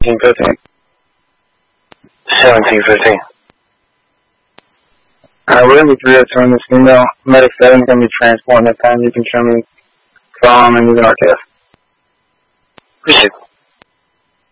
1715. 1715. We're going to be returning this email. Medic 7 is going to be transporting that time. You can show me from and using RKF. Appreciate it.